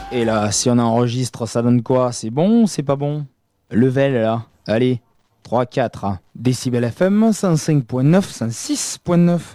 Et là, si on enregistre, ça donne quoi? C'est bon ou c'est pas bon? Level là. Allez, 3, 4. Décibel FM, 105.9, 106.9.